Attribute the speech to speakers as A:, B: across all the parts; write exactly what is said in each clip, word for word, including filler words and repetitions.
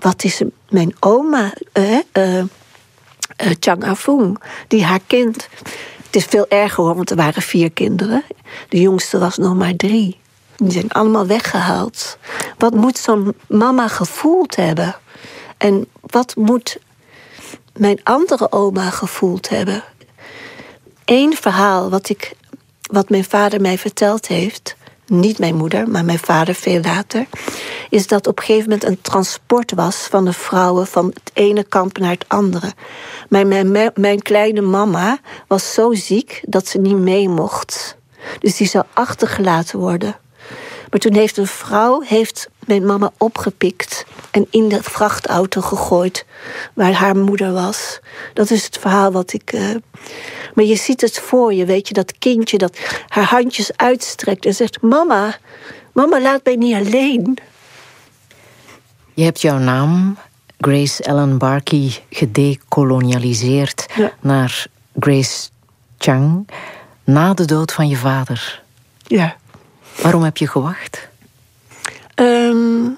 A: wat is mijn oma, uh, uh, uh, Chang Afung, die haar kind... Het is veel erger hoor, want er waren vier kinderen. De jongste was nog maar drie. Die zijn allemaal weggehaald. Wat moet zo'n mama gevoeld hebben? En wat moet mijn andere oma gevoeld hebben? Eén verhaal wat, ik, wat mijn vader mij verteld heeft... niet mijn moeder, maar mijn vader veel later... is dat op een gegeven moment een transport was van de vrouwen... van het ene kamp naar het andere. Maar mijn, mijn kleine mama was zo ziek dat ze niet mee mocht. Dus die zou achtergelaten worden. Maar toen heeft een vrouw heeft mijn mama opgepikt... en in de vrachtauto gegooid waar haar moeder was. Dat is het verhaal wat ik... Uh... Maar je ziet het voor je, weet je, dat kindje dat haar handjes uitstrekt... en zegt, mama, mama, laat mij niet alleen.
B: Je hebt jouw naam, Grace Ellen Barkey, gedekolonialiseerd... Ja. naar Grace Chang, na de dood van je vader.
A: Ja.
B: Waarom heb je gewacht?
A: Um,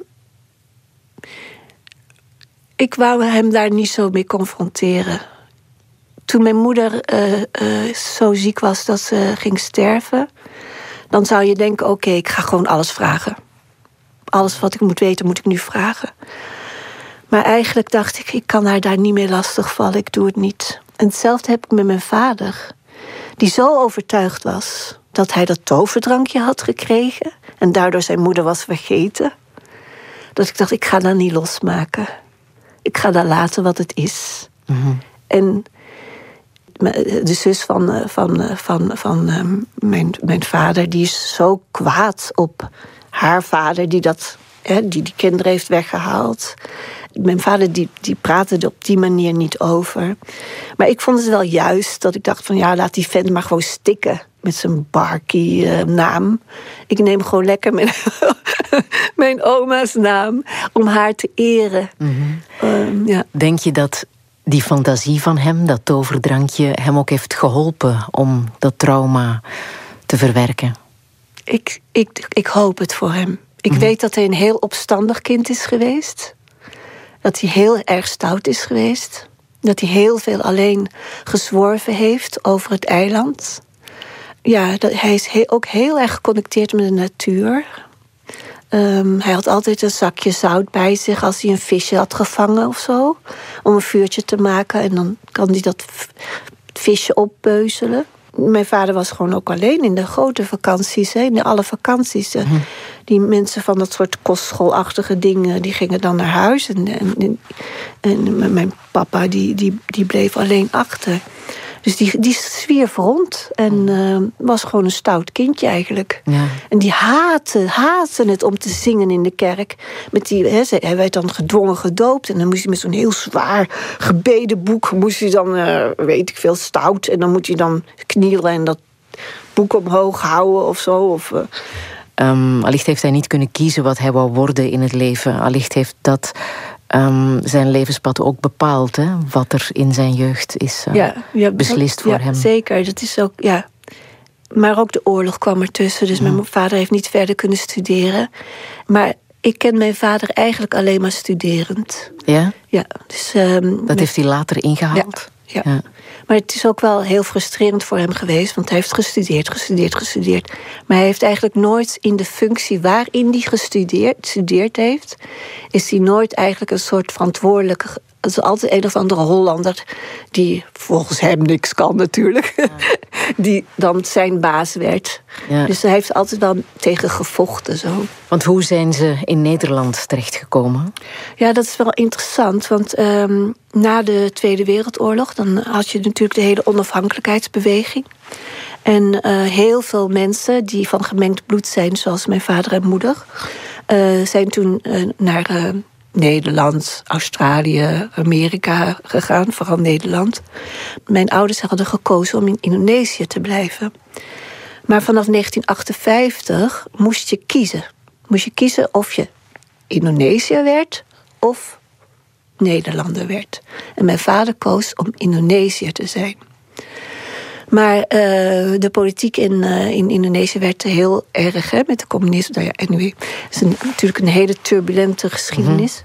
A: ik wou hem daar niet zo mee confronteren. Toen mijn moeder uh, uh, zo ziek was dat ze ging sterven... dan zou je denken, oké, okay, ik ga gewoon alles vragen. Alles wat ik moet weten, moet ik nu vragen. Maar eigenlijk dacht ik, ik kan haar daar niet mee lastigvallen. Ik doe het niet. En hetzelfde heb ik met mijn vader. Die zo overtuigd was dat hij dat toverdrankje had gekregen... en daardoor zijn moeder was vergeten... dat ik dacht, ik ga dat niet losmaken. Ik ga dat laten wat het is. Mm-hmm. En de zus van, van, van, van um, mijn, mijn vader... die is zo kwaad op haar vader... die dat, hè, die, die kinderen heeft weggehaald. Mijn vader die, die praatte er op die manier niet over. Maar ik vond het wel juist dat ik dacht van... ja, laat die vent maar gewoon stikken met zijn Barkey-naam. Uh, ik neem gewoon lekker mijn, mijn oma's naam om haar te eren. Mm-hmm. Um, ja.
B: Denk je dat die fantasie van hem, dat toverdrankje... hem ook heeft geholpen om dat trauma te verwerken?
A: Ik, ik, ik hoop het voor hem. Ik mm-hmm. weet dat hij een heel opstandig kind is geweest. Dat hij heel erg stout is geweest. Dat hij heel veel alleen gezworven heeft over het eiland. Ja, dat, hij is heel, ook heel erg geconnecteerd met de natuur. Um, hij had altijd een zakje zout bij zich als hij een visje had gevangen of zo. Om een vuurtje te maken. En dan kan hij dat visje oppeuzelen. Mijn vader was gewoon ook alleen in de grote vakanties. Hè, in alle vakanties. Mm-hmm. Die mensen van dat soort kostschoolachtige dingen... die gingen dan naar huis. En, en, en mijn papa die, die, die bleef alleen achter. Dus die, die zwierf rond. En uh, was gewoon een stout kindje eigenlijk. Ja. En die haatte, haatte het om te zingen in de kerk. Met die, he, hij werd dan gedwongen gedoopt. En dan moest hij met zo'n heel zwaar gebedenboek... moest hij dan, uh, weet ik veel, stout. En dan moet hij dan knielen en dat boek omhoog houden of zo. Of... Uh,
B: Um, allicht heeft hij niet kunnen kiezen wat hij wou worden in het leven. Allicht heeft dat um, zijn levenspad ook bepaald. Hè? Wat er in zijn jeugd is uh, ja, ja, beslist voor
A: ja,
B: hem.
A: Zeker, dat is ook, ja. Maar ook de oorlog kwam ertussen. Dus ja. Mijn vader heeft niet verder kunnen studeren. Maar ik ken mijn vader eigenlijk alleen maar studerend.
B: Ja?
A: Ja. Dus, um,
B: dat met... heeft hij later ingehaald?
A: Ja, ja. ja. Maar het is ook wel heel frustrerend voor hem geweest... want hij heeft gestudeerd, gestudeerd, gestudeerd. Maar hij heeft eigenlijk nooit in de functie waarin hij gestudeerd gestudeerd heeft... is hij nooit eigenlijk een soort verantwoordelijke... Het is altijd een of andere Hollander die volgens hem niks kan natuurlijk... Ja. die dan zijn baas werd. Ja. Dus hij heeft altijd wel tegen gevochten. Zo.
B: Want hoe zijn ze in Nederland terechtgekomen?
A: Ja, dat is wel interessant. Want um, na de Tweede Wereldoorlog... dan had je natuurlijk de hele onafhankelijkheidsbeweging. En uh, heel veel mensen die van gemengd bloed zijn... zoals mijn vader en moeder... Uh, zijn toen uh, naar... Uh, Nederland, Australië, Amerika gegaan, vooral Nederland. Mijn ouders hadden gekozen om in Indonesië te blijven. Maar vanaf negentien achtenvijftig moest je kiezen. Moest je kiezen of je Indonesiër werd of Nederlander werd. En mijn vader koos om Indonesiër te zijn. Maar uh, de politiek in, uh, in Indonesië werd heel erg, hè, met de communisme. Nou ja, anyway, het is een, natuurlijk een hele turbulente geschiedenis. Mm-hmm.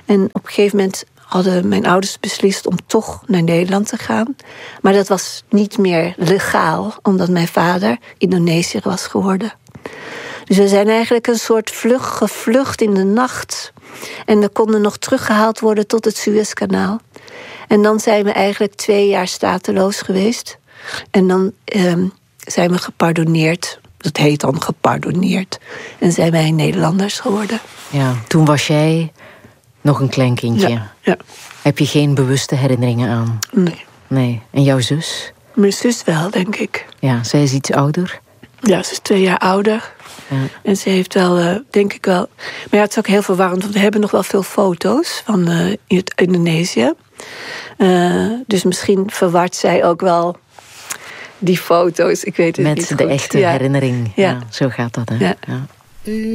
A: En op een gegeven moment hadden mijn ouders beslist om toch naar Nederland te gaan. Maar dat was niet meer legaal, omdat mijn vader Indonesiër was geworden. Dus we zijn eigenlijk een soort vlucht gevlucht in de nacht. En we konden nog teruggehaald worden tot het Suezkanaal. En dan zijn we eigenlijk twee jaar stateloos geweest. En dan eh, zijn we gepardonneerd. Dat heet dan gepardonneerd. En zijn wij Nederlanders geworden.
B: Ja, toen was jij nog een klein kindje.
A: Ja, ja.
B: Heb je geen bewuste herinneringen aan?
A: Nee.
B: Nee. En jouw zus?
A: Mijn zus wel, denk ik.
B: Ja, zij is iets ouder?
A: Ja, ze is twee jaar ouder. Ja. En ze heeft wel, uh, denk ik wel... Maar ja, het is ook heel verwarrend, want we hebben nog wel veel foto's van uh, Indonesië. Uh, dus misschien verwart zij ook wel die foto's. Ik weet het
B: Met
A: niet
B: de
A: goed.
B: echte
A: ja.
B: herinnering.
A: Ja.
B: Ja, zo gaat dat, hè?
A: Ja.
B: Ja.